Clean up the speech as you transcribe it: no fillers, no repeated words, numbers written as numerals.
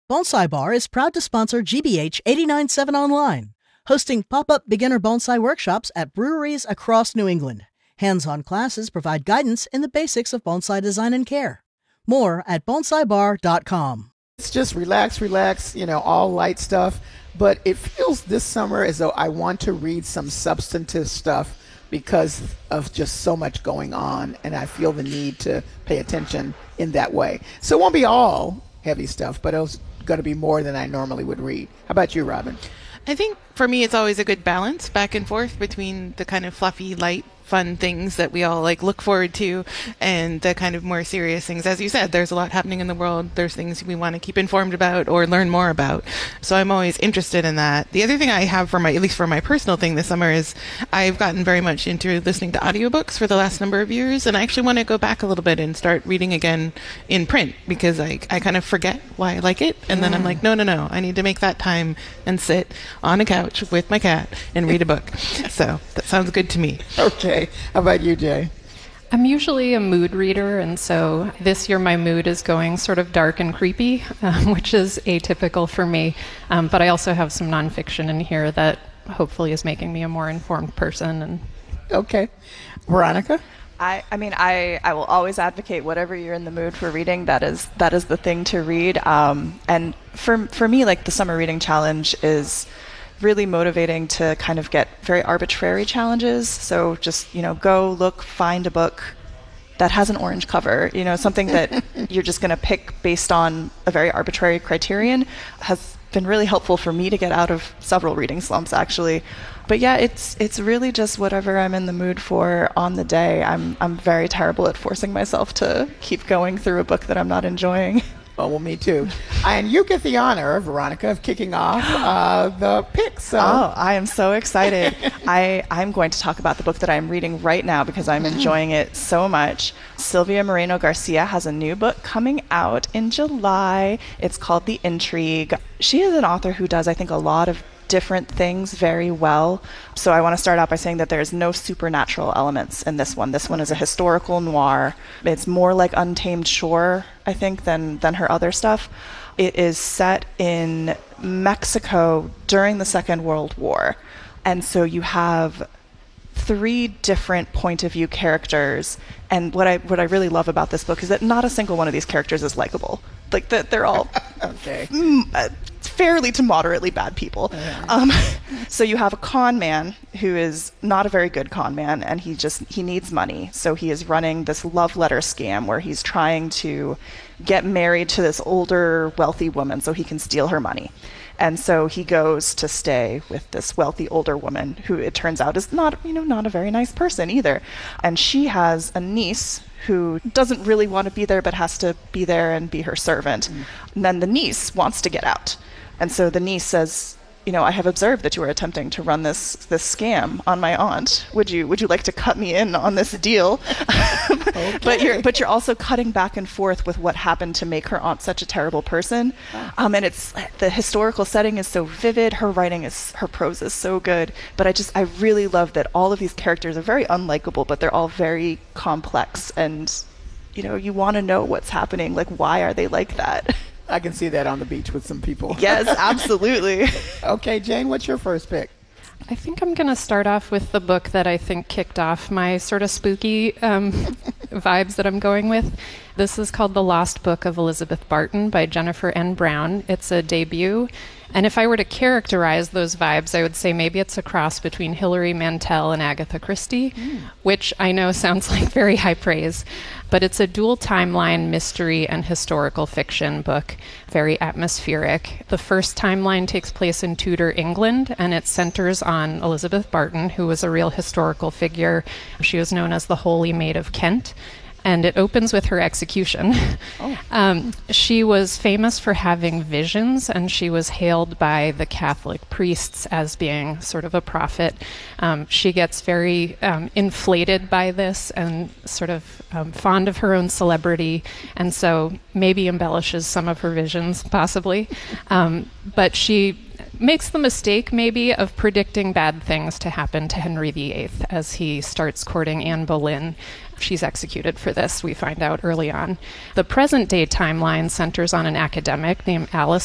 Bonsai Bar is proud to sponsor GBH 89.7 Online, hosting pop-up beginner bonsai workshops at breweries across New England. Hands-on classes provide guidance in the basics of bonsai design and care. More at bonsaibar.com. It's just relax, all light stuff. But it feels this summer as though I want to read some substantive stuff because of just so much going on, and I feel the need to pay attention in that way. So it won't be all heavy stuff, but it's going to be more than I normally would read. How about you, Robin? I think for me it's always a good balance back and forth between the kind of fluffy, light, fun things that we all look forward to and the kind of more serious things. As you said, there's a lot happening in the world. There's things we want to keep informed about or learn more about. So I'm always interested in that. The other thing I have at least for my personal thing this summer is I've gotten very much into listening to audiobooks for the last number of years, and I actually want to go back a little bit and start reading again in print because I kind of forget why I like it. And then I'm like, no, I need to make that time and sit on a couch with my cat and read a book. So that sounds good to me. Okay. How about you, Jay? I'm usually a mood reader, and so this year my mood is going sort of dark and creepy, which is atypical for me. But I also have some nonfiction in here that hopefully is making me a more informed person. Okay. Veronica? I will always advocate whatever you're in the mood for reading. That is the thing to read. And for me, the summer reading challenge is really motivating to kind of get very arbitrary challenges. So just, go look, find a book that has an orange cover, something that you're just going to pick based on a very arbitrary criterion has been really helpful for me to get out of several reading slumps, actually. But yeah, it's really just whatever I'm in the mood for on the day. I'm very terrible at forcing myself to keep going through a book that I'm not enjoying. Oh, well, me too. And you get the honor, Veronica, of kicking off the picks. So. Oh, I am so excited. I'm going to talk about the book that I'm reading right now because I'm enjoying it so much. Silvia Moreno Garcia has a new book coming out in July. It's called The Intrigue. She is an author who does, I think, a lot of different things very well. So I want to start out by saying that there's no supernatural elements in this one. This one is a historical noir. It's more like Untamed Shore, I think, than her other stuff. It is set in Mexico during the Second World War. And so you have 3 different point of view characters. And what I really love about this book is that not a single one of these characters is likable. They're all okay. Fairly to moderately bad people. So you have a con man who is not a very good con man, and he needs money. So he is running this love letter scam where he's trying to get married to this older, wealthy woman so he can steal her money. And so he goes to stay with this wealthy older woman who it turns out is not a very nice person either. And she has a niece who doesn't really want to be there but has to be there and be her servant. And then the niece wants to get out. And so the niece says, I have observed that you are attempting to run this scam on my aunt. Would you like to cut me in on this deal? Okay. But you're also cutting back and forth with what happened to make her aunt such a terrible person. And it's the historical setting is so vivid. Her prose is so good. But I really love that all of these characters are very unlikable, but they're all very complex. And you want to know what's happening. Why are they like that? I can see that on the beach with some people. Yes, absolutely. Okay, Jane, what's your first pick? I think I'm going to start off with the book that I think kicked off my sort of spooky vibes that I'm going with. This is called The Lost Book of Elizabeth Barton by Jennifer N. Brown. It's a debut. And if I were to characterize those vibes, I would say maybe it's a cross between Hilary Mantel and Agatha Christie, which I know sounds like very high praise. But it's a dual timeline mystery and historical fiction book, very atmospheric. The first timeline takes place in Tudor England, and it centers on Elizabeth Barton, who was a real historical figure. She was known as the Holy Maid of Kent. And it opens with her execution. She was famous for having visions, and she was hailed by the Catholic priests as being sort of a prophet. She gets very inflated by this and sort of fond of her own celebrity, and so maybe embellishes some of her visions, possibly. But she makes the mistake, maybe, of predicting bad things to happen to Henry VIII as he starts courting Anne Boleyn. She's executed for this, we find out early on. The present-day timeline centers on an academic named Alice